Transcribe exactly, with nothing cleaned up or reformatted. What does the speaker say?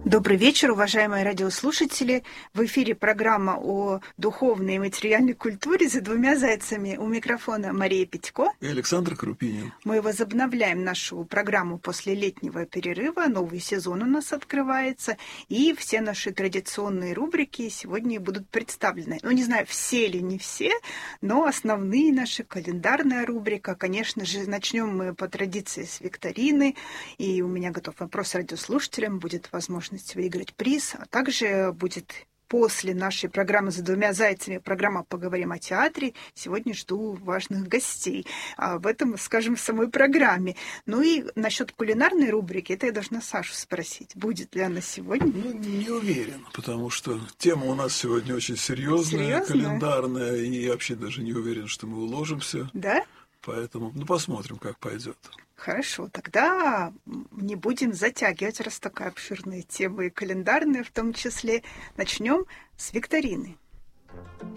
Добрый вечер, уважаемые радиослушатели. В эфире программа о духовной и материальной культуре «За двумя зайцами». У микрофона Мария Петько и Александр Крупинин. Мы возобновляем нашу программу после летнего перерыва. Новый сезон у нас открывается. И все наши традиционные рубрики сегодня будут представлены. Ну, не знаю, все или не все, но основные наши, календарная рубрика. Конечно же, начнем мы по традиции с викторины. И у меня готов вопрос радиослушателям. Будет возможность выиграть приз, а также будет после нашей программы «За двумя зайцами» программа «Поговорим о театре». Сегодня жду важных гостей. Об этом скажем в самой программе. Ну и насчет кулинарной рубрики, это я должна Сашу спросить. Будет ли она сегодня? Ну, не уверен, потому что тема у нас сегодня очень серьезная, Серьезная? календарная, и я вообще даже не уверен, что мы уложимся. Да? Поэтому, ну, посмотрим, как пойдет. Хорошо, тогда не будем затягивать, раз такая обширная тема и календарная в том числе. Начнем с викторины.